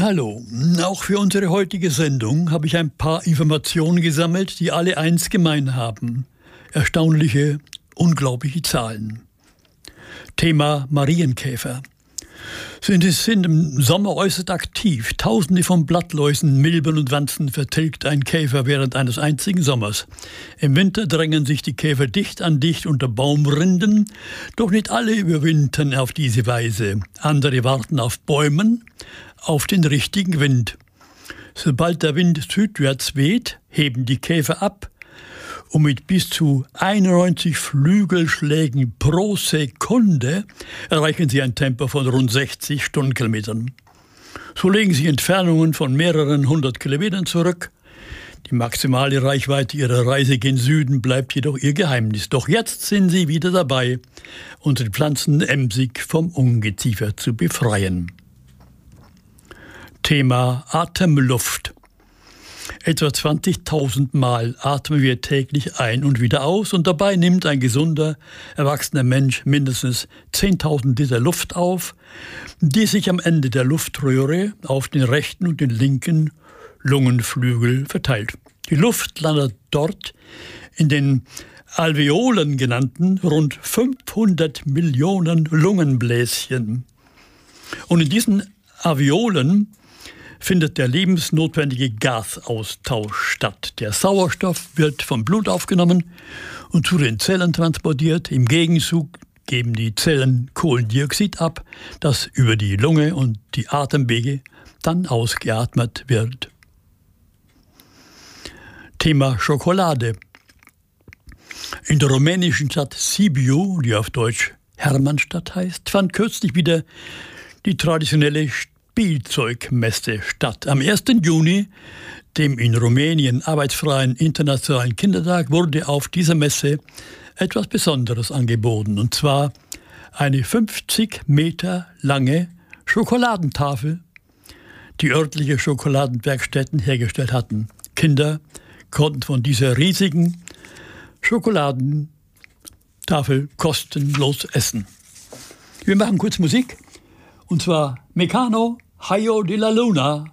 Hallo, auch für unsere heutige Sendung habe ich ein paar Informationen gesammelt, die alle eins gemein haben. Erstaunliche, unglaubliche Zahlen. Thema Marienkäfer. Sie sind im Sommer äußerst aktiv. Tausende von Blattläusen, Milben und Wanzen vertilgt ein Käfer während eines einzigen Sommers. Im Winter drängen sich die Käfer dicht an dicht unter Baumrinden, doch nicht alle überwintern auf diese Weise. Andere warten auf Bäumen, auf den richtigen Wind. Sobald der Wind südwärts weht, heben die Käfer ab und mit bis zu 91 Flügelschlägen pro Sekunde erreichen sie ein Tempo von rund 60 Stundenkilometern. So legen sie Entfernungen von mehreren 100 Kilometern zurück. Die maximale Reichweite ihrer Reise gen Süden bleibt jedoch ihr Geheimnis. Doch jetzt sind sie wieder dabei, unsere Pflanzen emsig vom Ungeziefer zu befreien. Thema Atemluft. Etwa 20.000 Mal atmen wir täglich ein und wieder aus und dabei nimmt ein gesunder, erwachsener Mensch mindestens 10.000 Liter Luft auf, die sich am Ende der Luftröhre auf den rechten und den linken Lungenflügel verteilt. Die Luft landet dort in den Alveolen genannten rund 500 Millionen Lungenbläschen. Und in diesen Alveolen findet der lebensnotwendige Gasaustausch statt. Der Sauerstoff wird vom Blut aufgenommen und zu den Zellen transportiert. Im Gegenzug geben die Zellen Kohlendioxid ab, das über die Lunge und die Atemwege dann ausgeatmet wird. Thema Schokolade. In der rumänischen Stadt Sibiu, die auf Deutsch Hermannstadt heißt, fand kürzlich wieder die traditionelle Spielzeugmesse statt. Am 1. Juni, dem in Rumänien arbeitsfreien Internationalen Kindertag, wurde auf dieser Messe etwas Besonderes angeboten. Und zwar eine 50 Meter lange Schokoladentafel, die örtliche Schokoladenwerkstätten hergestellt hatten. Kinder konnten von dieser riesigen Schokoladentafel kostenlos essen. Wir machen kurz Musik. Und zwar Mecano, Hayo de la Luna.